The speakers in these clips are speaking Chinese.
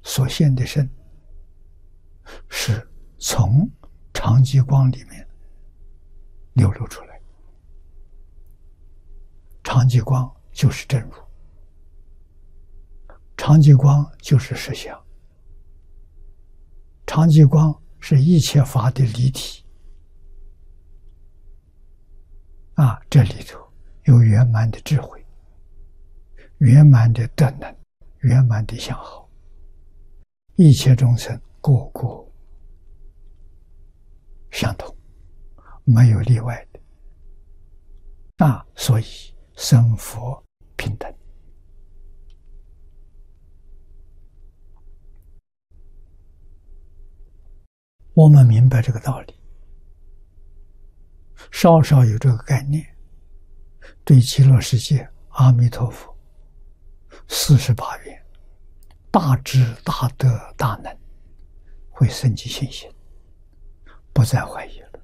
所现的身，是从常寂光里面流露出来。常寂光就是真如，常寂光就是实相，常寂光是一切法的离体。这里头有圆满的智慧，圆满的德能，圆满的相好，一切众生个个相同，没有例外的。所以生佛平等。我们明白这个道理，稍稍有这个概念，对极乐世界阿弥陀佛48愿大智大德大能会升起信心，不再怀疑了。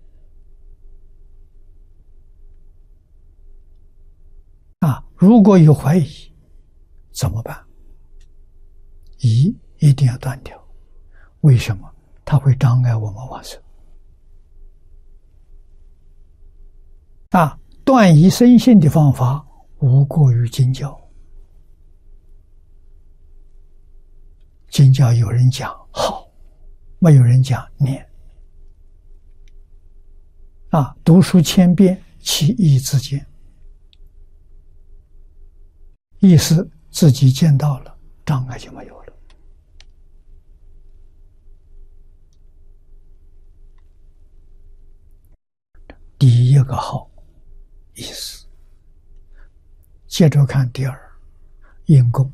如果有怀疑怎么办？疑一定要断掉。为什么？它会障碍我们往生。断疑生信的方法无过于经教。经教有人讲好，没有人讲念。读书千遍，其义自见。意思自己见到了，障碍就没有了。第一个好意思。接着看第二，因供。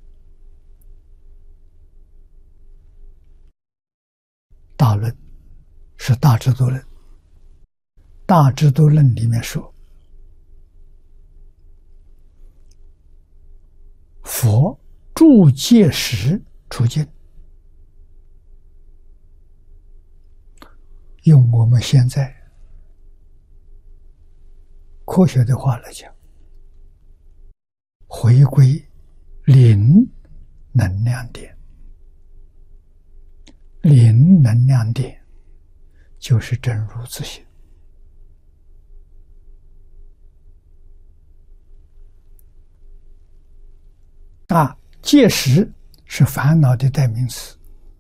大论是大智度论，大智度论里面说，佛住戒时出境，用我们现在科学的话来讲，回归零能量点。零能量点就是真如自性。戒识是烦恼的代名词。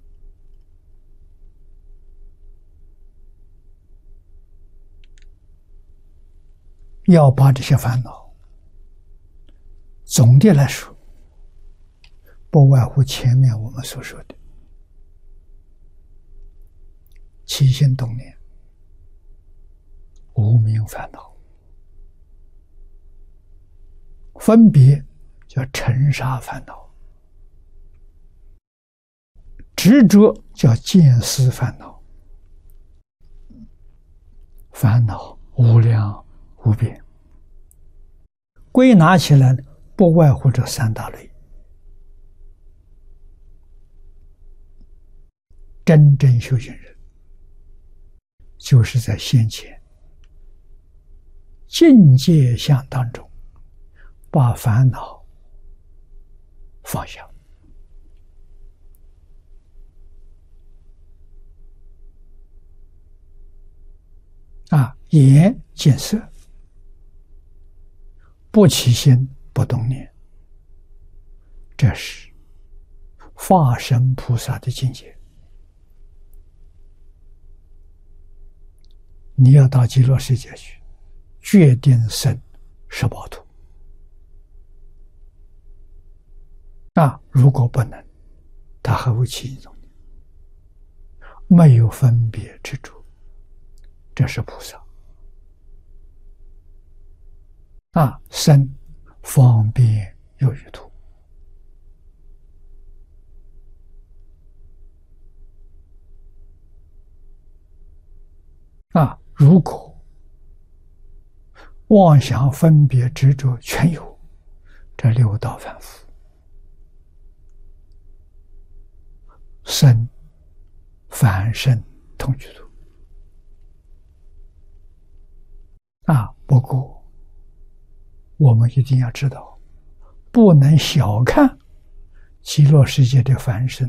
要把这些烦恼，总的来说，不外乎前面我们所说的起心动念、无明烦恼，分别叫尘沙烦恼，执着叫见思烦恼。烦恼无量无边，归纳起来不外乎这三大类。真正修行人就是在先前境界相当中把烦恼放下。眼见色，不起心不动念，这是化身菩萨的境界。你要到极乐世界去，决定生十报土。如果不能，他还会起一种念，没有分别执着，这是菩萨。生方便有余土。如果妄想分别执着全有，这六道凡夫生凡圣同居土。不过我们一定要知道，不能小看极乐世界的凡圣